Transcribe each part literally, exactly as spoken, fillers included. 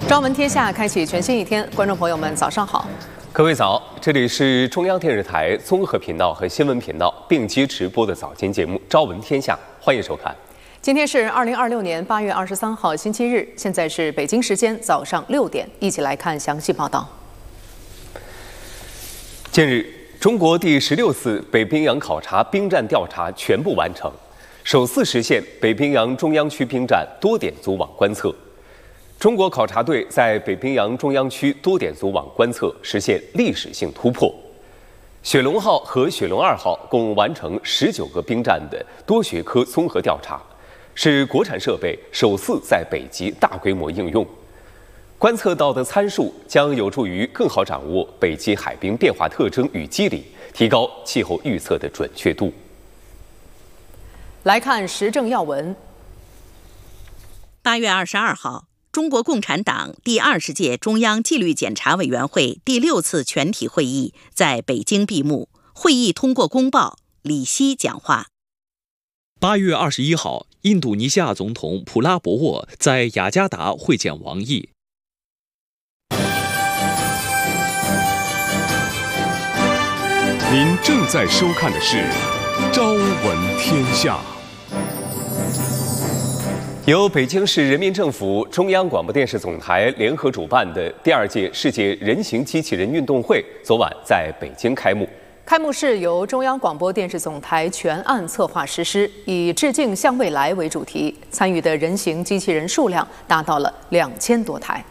朝闻天下，开启全新一天。观众朋友们，早上好， 各位早，这里是中央电视台综合频道和新闻频道并机直播的早间节目《朝闻天下》，欢迎收看。 今天是二零二六年八月二十三号，星期日，现在是北京时间早上六点，一起来看详细报道。 近日，中国第十六次北冰洋考察兵站调查全部完成，首次实现北冰洋中央区兵站多点组网观测。中国考察队在北冰洋中央区多点组网观测实现历史性突破。雪龙号和雪龙二号共完成十九个兵站的多学科综合调查，是国产设备首次在北极大规模应用。观测到的参数将有助于更好掌握北极海冰变化特征与机理，提高气候预测的准确度。 来看时政要闻。 八月二十二号，中国共产党第二十届中央纪律检查委员会第六次全体会议在北京闭幕。会议通过公报，李希讲话。 八月二十一号，印度尼西亚总统普拉博沃在雅加达会见王毅。 您正在收看的是《朝闻天下》。 由北京市人民政府、中央广播电视总台联合主办的第二届世界人形机器人运动会昨晚在北京开幕。 开幕式由中央广播电视总台全案策划实施，以致敬向未来为主题，参与的人形机器人数量达到了两千多台。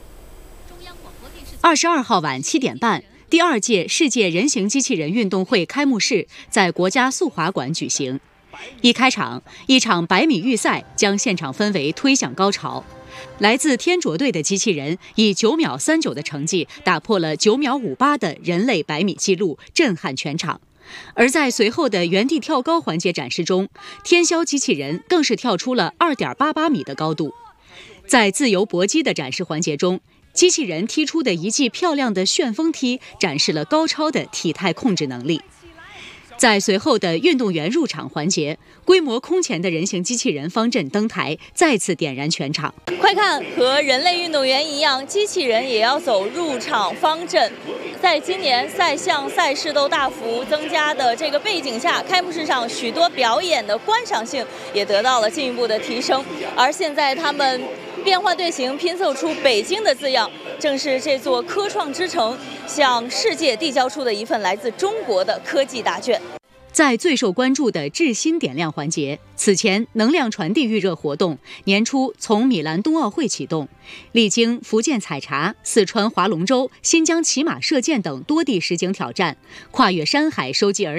二十二号晚七点半，第二届世界人形机器人运动会开幕式在国家速滑馆举行。一开场，一场百米预赛将现场氛围推向高潮。来自天卓队的机器人以九秒三九的成绩打破了九秒五八的人类百米纪录，震撼全场。而在随后的原地跳高环节展示中，天霄机器人更是跳出了二点八八米的高度。在自由搏击的展示环节中，机器人踢出的一记漂亮的旋风踢，展示了高超的体态控制能力。在随后的运动员入场环节，规模空前的人形机器人方阵登台，再次点燃全场。 快看，和人类运动员一样，机器人也要走入场方阵。在今年赛项赛事都大幅增加的这个背景下，开幕式上许多表演的观赏性也得到了进一步的提升。而现在他们变换队形，拼凑出北京的字样，正是这座科创之城向世界递交出的一份来自中国的科技答卷。 在最受关注的致新点亮环节，此前能量传递预热活动年初从米兰冬奥会启动，历经福建采茶、四川划龙舟、新疆骑马射箭等多地实景挑战，跨越山海收集而